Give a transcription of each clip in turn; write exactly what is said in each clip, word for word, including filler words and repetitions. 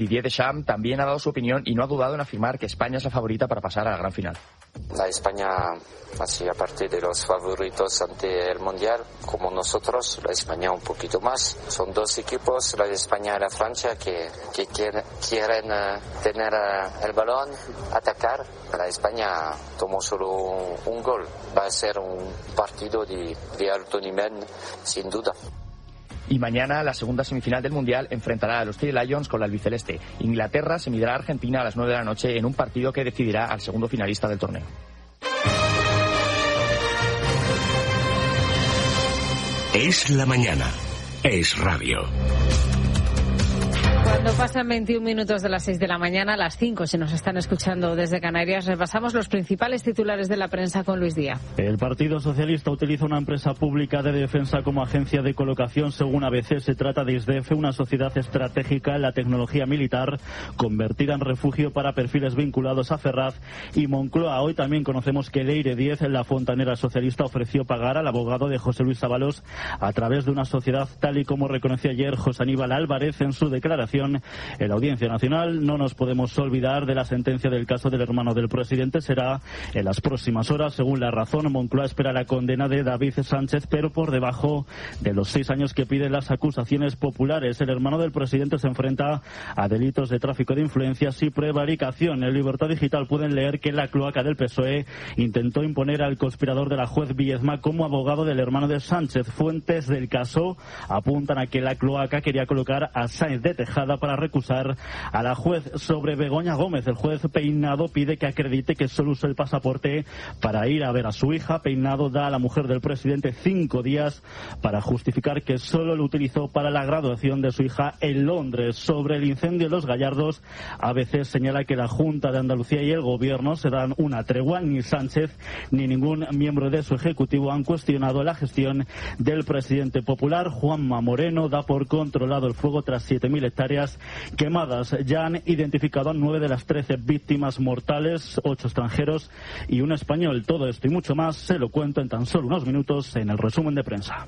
Didier Deschamps también ha dado su opinión y no ha dudado en afirmar que España es la favorita para pasar a la gran final. La España, así aparte de los favoritos ante el Mundial, como nosotros, la España un poquito más. Son dos equipos, la España y la Francia, que, que quieren, quieren uh, tener uh, el balón, atacar. La España tomó solo un, un gol. Va a ser un partido de, de alto nivel, sin duda. Y mañana la segunda semifinal del Mundial enfrentará a los Three Lions con la albiceleste. Inglaterra se medirá a Argentina a las nueve de la noche en un partido que decidirá al segundo finalista del torneo. Es la mañana. Es radio. Cuando pasan veintiún minutos de las seis de la mañana, a las cinco, si nos están escuchando desde Canarias, repasamos los principales titulares de la prensa con Luis Díaz. El Partido Socialista utiliza una empresa pública de defensa como agencia de colocación. Según A B C, se trata de ISDEF, una sociedad estratégica en la tecnología militar, convertida en refugio para perfiles vinculados a Ferraz y Moncloa. Hoy también conocemos que Leire diez, la fontanera socialista, ofreció pagar al abogado de José Luis Ábalos a través de una sociedad, tal y como reconoció ayer José Aníbal Álvarez en su declaración en la Audiencia Nacional. No nos podemos olvidar de la sentencia del caso del hermano del presidente. Será en las próximas horas. Según La Razón, Moncloa espera la condena de David Sánchez, pero por debajo de los seis años que piden las acusaciones populares. El hermano del presidente se enfrenta a delitos de tráfico de influencias y prevaricación. En Libertad Digital pueden leer que la cloaca del P S O E intentó imponer al conspirador de la juez Villezma como abogado del hermano de Sánchez. Fuentes del caso apuntan a que la cloaca quería colocar a Sáenz de Tejada para recusar a la juez. Sobre Begoña Gómez, el juez Peinado pide que acredite que solo usó el pasaporte para ir a ver a su hija. Peinado da a la mujer del presidente cinco días para justificar que solo lo utilizó para la graduación de su hija en Londres. Sobre el incendio de Los Gallardos, A B C señala que la Junta de Andalucía y el Gobierno se dan una tregua. Ni Sánchez ni ningún miembro de su ejecutivo han cuestionado la gestión del presidente popular. Juanma Moreno da por controlado el fuego tras siete mil hectáreas quemadas. Ya han identificado a nueve de las trece víctimas mortales, ocho extranjeros y un español. Todo esto y mucho más se lo cuento en tan solo unos minutos en el resumen de prensa.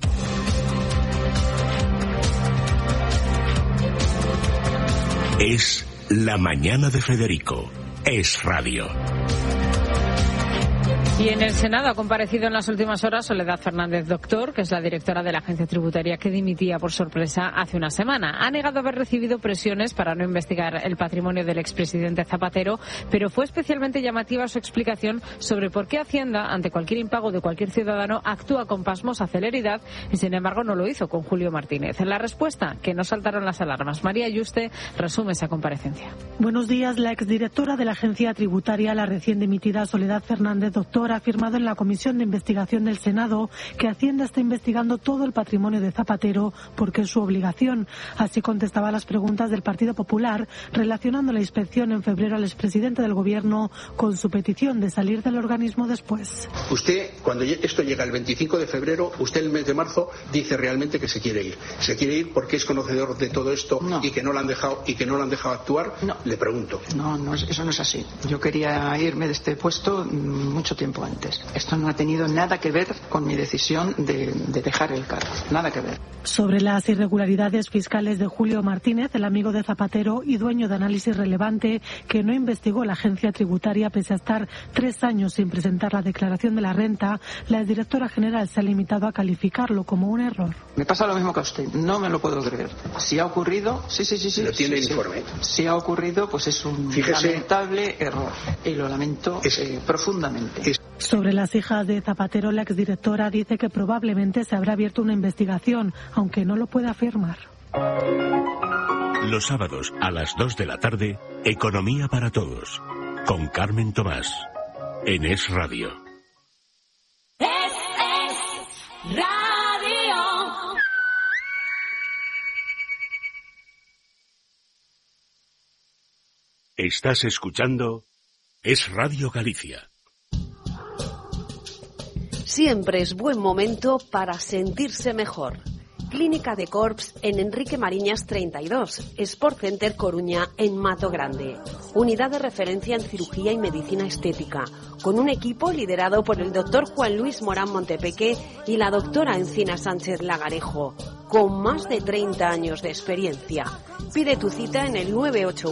Es la mañana de Federico. Es radio. Y en el Senado ha comparecido en las últimas horas Soledad Fernández Doctor, que es la directora de la agencia tributaria que dimitía por sorpresa hace una semana. Ha negado haber recibido presiones para no investigar el patrimonio del expresidente Zapatero, pero fue especialmente llamativa su explicación sobre por qué Hacienda, ante cualquier impago de cualquier ciudadano, actúa con pasmosa celeridad y, sin embargo, no lo hizo con Julio Martínez. En la respuesta, que no saltaron las alarmas. María Yuste resume esa comparecencia. Buenos días. La exdirectora de la agencia tributaria, la recién dimitida Soledad Fernández Doctor, ha afirmado en la Comisión de Investigación del Senado que Hacienda está investigando todo el patrimonio de Zapatero porque es su obligación. Así contestaba a las preguntas del Partido Popular relacionando la inspección en febrero al expresidente del Gobierno con su petición de salir del organismo después. Usted, cuando esto llega el veinticinco de febrero, usted el mes de marzo dice realmente que se quiere ir. ¿Se quiere ir porque es conocedor de todo esto no. y que no lo han dejado y que no lo han dejado actuar? No. Le pregunto. No, no, eso no es así. Yo quería irme de este puesto mucho tiempo antes. Esto no ha tenido nada que ver con mi decisión de, de dejar el cargo. Nada que ver. Sobre las irregularidades fiscales de Julio Martínez, el amigo de Zapatero y dueño de Análisis Relevante, que no investigó la agencia tributaria pese a estar tres años sin presentar la declaración de la renta, la directora general se ha limitado a calificarlo como un error. Me pasa lo mismo que a usted. No me lo puedo creer. Si ha ocurrido, sí, sí, sí, sí. Lo tiene sí, el informe. Sí. Si ha ocurrido, pues es un Fíjese, lamentable error. Y lo lamento es, eh, profundamente. Es, Sobre las hijas de Zapatero, la exdirectora dice que probablemente se habrá abierto una investigación, aunque no lo puede afirmar. Los sábados a las dos de la tarde, Economía para Todos, con Carmen Tomás, en Es Radio. Es, es Radio. Estás escuchando Es Radio Galicia. Siempre es buen momento para sentirse mejor. Clínica de Corps en Enrique Mariñas treinta y dos, Sport Center Coruña en Mato Grande. Unidad de referencia en cirugía y medicina estética, con un equipo liderado por el doctor Juan Luis Morán Montepeque y la doctora Encina Sánchez Lagarejo. con más de treinta años de experiencia. Pide tu cita en el nueve ocho